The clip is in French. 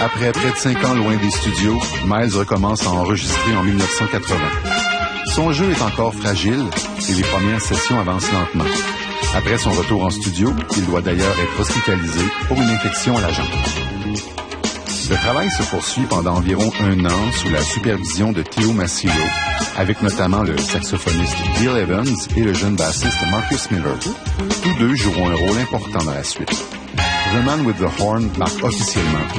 Après près de 5 ans loin des studios, Miles recommence à enregistrer en 1980. Son jeu est encore fragile et les premières sessions avancent lentement. Après son retour en studio, il doit d'ailleurs être hospitalisé pour une infection à la jambe. Le travail se poursuit pendant environ 1 an sous la supervision de Theo Masilo, avec notamment le saxophoniste Bill Evans et le jeune bassiste Marcus Miller. Tous deux joueront un rôle important dans la suite. The Man with the Horn marque officiellement